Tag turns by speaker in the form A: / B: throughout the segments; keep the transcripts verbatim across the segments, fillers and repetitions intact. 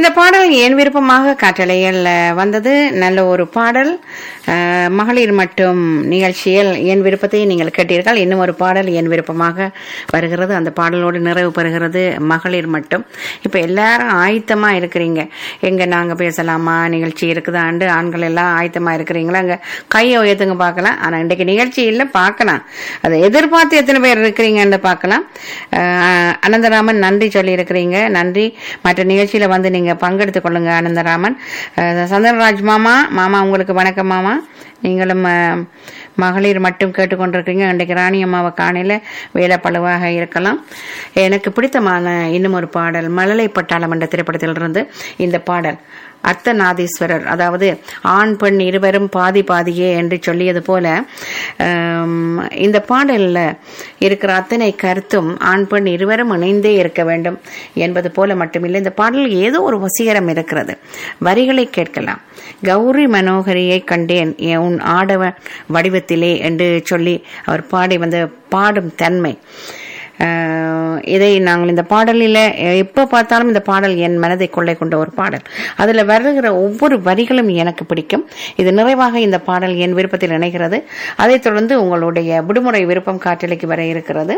A: இந்த பாடல் என் விருப்பமாக காற்றலையில் வந்தது. நல்ல ஒரு பாடல். மகளிர் மட்டும் நிகழ்ச்சியில் என் விருப்பத்தை நீங்கள் கேட்டீர்கள். இன்னும் ஒரு பாடல் என் விருப்பமாக வருகிறது. அந்த பாடலோடு நிறைவு பெறுகிறது மகளிர் மட்டும். இப்ப எல்லாரும் ஆயத்தமா இருக்கிறீங்க. எங்க நாங்க பேசலாமா, நிகழ்ச்சி இருக்குதாண்டு ஆண்கள் எல்லாம் ஆயத்தமா இருக்கிறீங்களா? அங்க கையை உயர்த்துங்க பார்க்கலாம். ஆனா இன்றைக்கு நிகழ்ச்சி இல்ல, பார்க்கலாம். அதை எதிர்பார்த்து எத்தனை பேர் இருக்கிறீங்கன்னு பார்க்கலாம். அனந்தராமன் நன்றி சொல்லி இருக்கிறீங்க, நன்றி. மற்ற நிகழ்ச்சியில வந்து நீங்க பங்கெடுத்துக் கொள்ளுங்க அனந்தராமன். சந்திரராஜ் மாமா மாமா உங்களுக்கு வணக்கம் மாமா. நீங்களும் மகளிர் மட்டும் கேட்டுக்கொண்டிருக்கீங்க. இன்றைக்கு ராணி அம்மாவை காணையில வேலை பழுவாக இருக்கலாம். எனக்கு பிடித்தமான இன்னும் ஒரு பாடல் மழலை பட்டாளம் என்ற திரைப்படத்திலிருந்து இந்த பாடல். அர்த்தநாதீஸ்வரர், அதாவது ஆண் பெண் இருவரும் பாதி பாதியே என்று சொல்லியது போல இந்த பாடல்ல இருக்கிற அத்தனை கருத்தும் ஆண் பெண் இருவரும் இணைந்தே இருக்க வேண்டும் என்பது போல மட்டுமில்லை. இந்த பாடலில் ஏதோ ஒரு வசீகரம் இருக்கிறது. வரிகளை கேட்கலாம். கௌரி மனோகரியை கண்டேன் உன் ஆடவ வடிவத்திலே என்று சொல்லி அவர் பாடி வந்த பாடும் தன்மை, இதை நாங்கள் இந்த பாடலில் எப்ப பார்த்தாலும் இந்த பாடல் என் மனதை கொள்ளை கொண்ட ஒரு பாடல். அதுல வருகிற ஒவ்வொரு வரிகளும் எனக்கு பிடிக்கும். இது நிறைவாக இந்த பாடல் என் விருப்பத்தில் இணைகிறது. அதைத் தொடர்ந்து உங்களுடைய விடுமுறை விருப்பம் காற்றலைக்கு வர இருக்கிறது.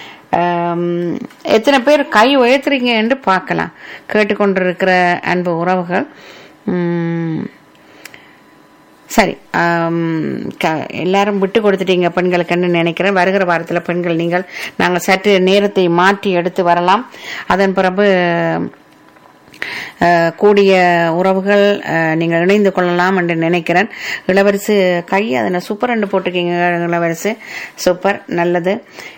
A: எத்தனை பேர் கை உயர்த்துறீங்க என்று பார்க்கலாம். கேட்டுக்கொண்டிருக்கிற அன்பு உறவுகள். உம் சரி, எல்லாரும் விட்டு கொடுத்துட்டீங்க பெண்களுக்குன்னு நினைக்கிறேன். வருகிற வாரத்தில் பெண்கள் நீங்கள் நாங்கள் சற்று நேரத்தை மாற்றி எடுத்து வரலாம். அதன் பிறகு கூடிய உறவுகள் நீங்கள் இணைந்து கொள்ளலாம் என்று நினைக்கிறேன். இளவரசு கை அதனை சூப்பர் என்று போட்டிருக்கீங்க இளவரசு, சூப்பர், நல்லது.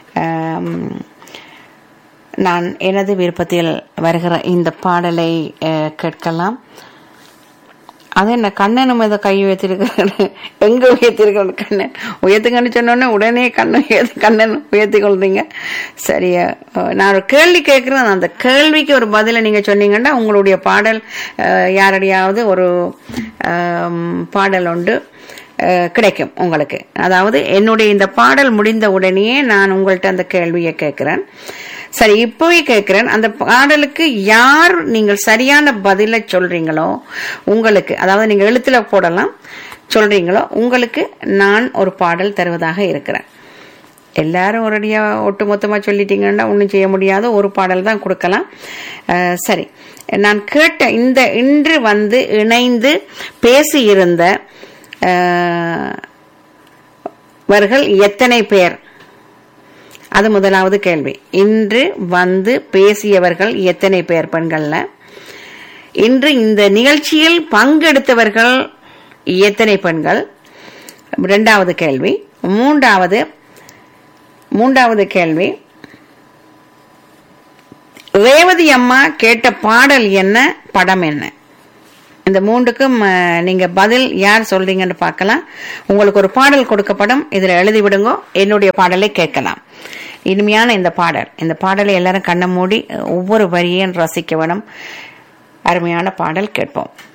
A: நான் எனது விருப்பத்தில் வருகிற இந்த பாடலை கேட்கலாம். அது என்ன கண்ணனும் இதை கை உயர்த்திருக்கிறேன், எங்க உயர்த்திருக்கணும் கண்ணன் உயர்த்துங்கன்னு சொன்னோடனே உடனே கண்ணன் உயர்த்தி கண்ணன் உயர்த்தி கொள்றீங்க. சரியா, நான் ஒரு கேள்வி கேட்கிறேன். அந்த கேள்விக்கு ஒரு பதில நீங்க சொன்னீங்கன்னா உங்களுடைய பாடல் யாரடியாவது ஒரு பாடல் உண்டு கிடைக்கும் உங்களுக்கு. அதாவது என்னுடைய இந்த பாடல் முடிந்த உடனே நான் உங்கள்கிட்ட அந்த கேள்வியை கேட்கிறேன். சரி, இப்பவே கேட்கிறேன். அந்த பாடலுக்கு யார் நீங்கள் சரியான பதில சொல்றீங்களோ உங்களுக்கு, அதாவது நீங்க எழுத்துல போடலாம், சொல்றீங்களோ உங்களுக்கு நான் ஒரு பாடல் தருவதாக இருக்கிறேன். எல்லாரும் ஒரடியா ஒட்டு மொத்தமா சொல்லிட்டீங்கன்னா ஒன்னும் செய்ய முடியாது. ஒரு பாடல் தான் கொடுக்கலாம். சரி, நான் கேட்ட இந்த இன்று வந்து இணைந்து பேசி இருந்த வர்கள் எத்தனை பேர்? அது முதலாவது கேள்வி. இன்று வந்து பேசியவர்கள் எத்தனை பேர் பெண்கள்ல? இன்று இந்த நிகழ்ச்சியில் பங்கெடுத்தவர்கள் எத்தனை பெண்கள்? இரண்டாவது கேள்வி. மூன்றாவது மூன்றாவது கேள்வி, ரேவதி அம்மா கேட்ட பாடல் என்ன, படம் என்ன? இந்த மூன்றுக்கும் நீங்க பதில் யார் சொல்றீங்கன்னு பார்க்கலாம். உங்களுக்கு ஒரு பாடல் கொடுக்கப்படும், இதுல எழுதி விடுங்க, என்னுடைய பாடலை கேட்கலாம். இனிமையான இந்த பாடல், இந்த பாடலை எல்லாரும் கண்ண மூடி ஒவ்வொரு வரியையும் ரசிக்க வேணும். அருமையான பாடல் கேட்போம்.